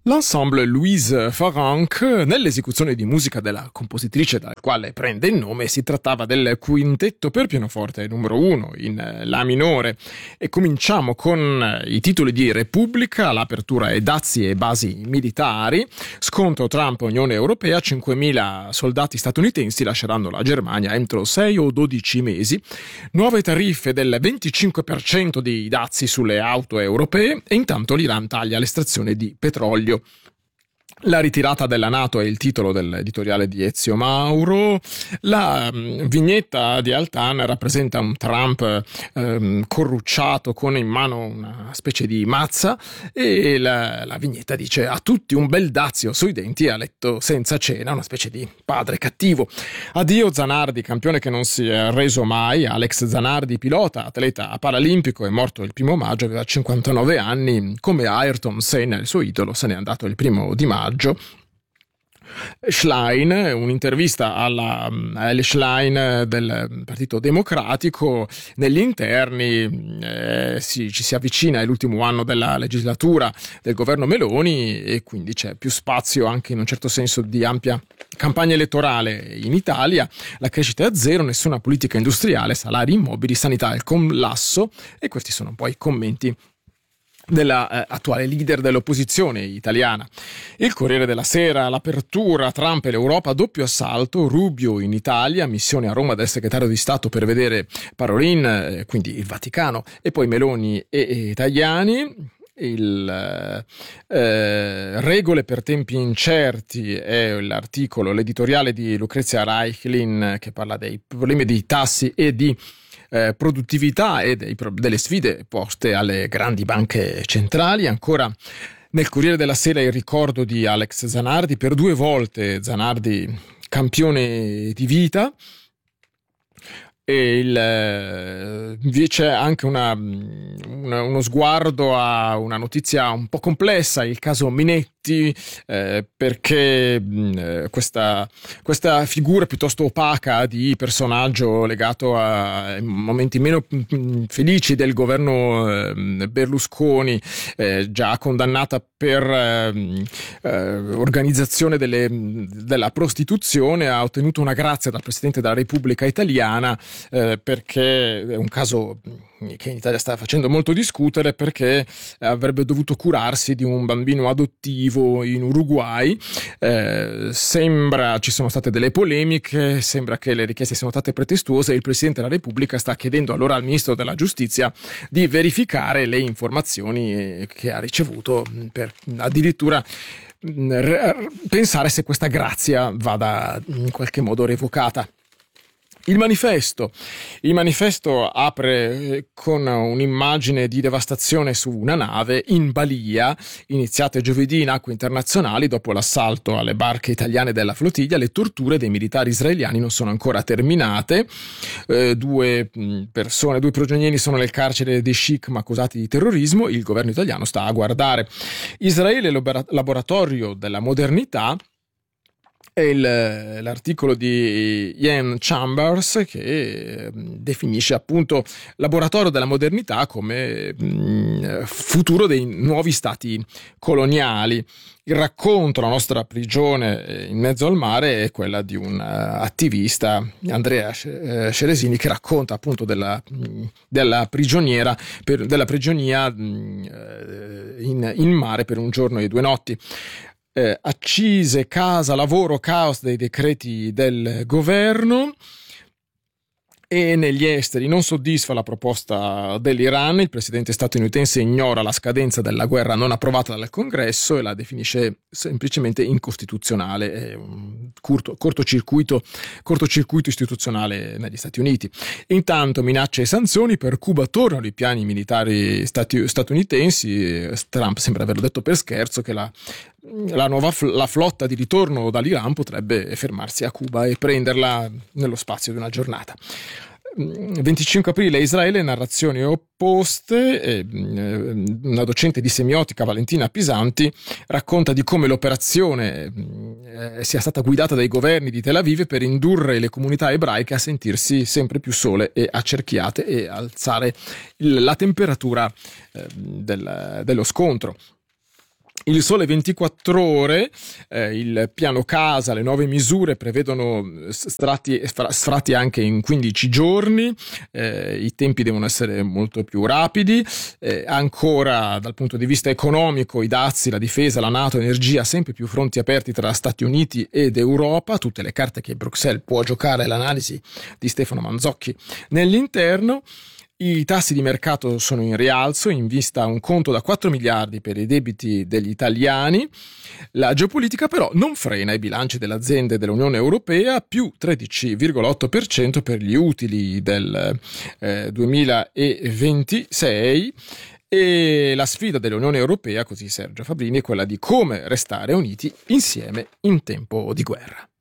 L'ensemble Louise Farrenc, nell'esecuzione di musica della compositrice dal quale prende il nome, si trattava del quintetto per pianoforte numero 1 in La minore. E cominciamo con i titoli di Repubblica. L'apertura è dazi e basi militari, scontro Trump-Unione Europea, 5.000 soldati statunitensi lasceranno la Germania entro 6 o 12 mesi, nuove tariffe del 25% di dazi sulle auto europee e intanto l'Iran taglia l'estrazione di petrolio. La ritirata della NATO è il titolo dell'editoriale di Ezio Mauro. La vignetta di Altan rappresenta un Trump corrucciato con in mano una specie di mazza e la vignetta dice: a tutti un bel dazio sui denti a letto senza cena, una specie di padre cattivo. Addio Zanardi, campione che non si è reso mai. Alex Zanardi, pilota, atleta paralimpico, è morto il 1 maggio, aveva 59 anni. Come Ayrton Senna, il suo idolo, se n'è andato il 1 di maggio. Schlein, un'intervista alla Schlein del Partito Democratico. Negli interni ci si avvicina all'ultimo anno della legislatura del governo Meloni e quindi c'è più spazio anche in un certo senso di ampia campagna elettorale in Italia. La crescita è a zero, nessuna politica industriale, salari immobili, sanità al collasso, e questi sono poi i commenti della attuale leader dell'opposizione italiana. Il Corriere della Sera, l'apertura, Trump e l'Europa, doppio assalto, Rubio in Italia, missione a Roma del segretario di Stato per vedere Parolin, quindi il Vaticano, e poi Meloni e Tajani. Regole per tempi incerti è l'editoriale di Lucrezia Reichlin che parla dei problemi di tassi e di produttività e delle sfide poste alle grandi banche centrali. Ancora nel Corriere della Sera il ricordo di Alex Zanardi, per 2 volte Zanardi campione di vita. E invece anche uno sguardo a una notizia un po' complessa, il caso Minetti, perché questa figura piuttosto opaca di personaggio legato ai momenti meno felici del governo Berlusconi, già condannata per organizzazione della prostituzione, ha ottenuto una grazia dal Presidente della Repubblica italiana, perché è un caso che in Italia sta facendo molto discutere, perché avrebbe dovuto curarsi di un bambino adottivo in Uruguay. Sembra ci sono state delle polemiche, sembra che le richieste siano state pretestuose e il Presidente della Repubblica sta chiedendo allora al Ministro della Giustizia di verificare le informazioni che ha ricevuto, per addirittura pensare se questa grazia vada in qualche modo revocata. Il manifesto apre con un'immagine di devastazione su una nave in balia, iniziate giovedì in acque internazionali dopo l'assalto alle barche italiane della flottiglia. Le torture dei militari israeliani non sono ancora terminate. 2 prigionieri sono nel carcere di Shikm accusati di terrorismo. Il governo italiano sta a guardare. Israele, laboratorio della modernità. È l'articolo di Ian Chambers che definisce appunto laboratorio della modernità come futuro dei nuovi stati coloniali. Il racconto, la nostra prigione in mezzo al mare, è quella di un attivista, Andrea Ceresini, che racconta appunto della prigionia in mare per un giorno e 2 notti. Accise, casa, lavoro, caos dei decreti del governo. E negli esteri non soddisfa la proposta dell'Iran. Il presidente statunitense ignora la scadenza della guerra non approvata dal Congresso e la definisce semplicemente incostituzionale. È un cortocircuito istituzionale negli Stati Uniti. Intanto minacce e sanzioni per Cuba, tornano i piani militari statunitensi. Trump sembra averlo detto per scherzo che la flotta di ritorno dall'Iran potrebbe fermarsi a Cuba e prenderla nello spazio di una giornata. 25 aprile, Israele, narrazioni opposte. Una docente di semiotica, Valentina Pisanti, racconta di come l'operazione sia stata guidata dai governi di Tel Aviv per indurre le comunità ebraiche a sentirsi sempre più sole e accerchiate e alzare la temperatura dello scontro. Il Sole 24 Ore, il piano casa, le nuove misure prevedono sfratti anche in 15 giorni, i tempi devono essere molto più rapidi, ancora dal punto di vista economico i dazi, la difesa, la NATO, energia, sempre più fronti aperti tra Stati Uniti ed Europa, tutte le carte che Bruxelles può giocare, l'analisi di Stefano Manzocchi nell'interno. I tassi di mercato sono in rialzo in vista a un conto da 4 miliardi per i debiti degli italiani. La geopolitica però non frena i bilanci delle aziende dell'Unione Europea, più 13,8% per gli utili del 2026. E la sfida dell'Unione Europea, così Sergio Fabbrini, è quella di come restare uniti insieme in tempo di guerra.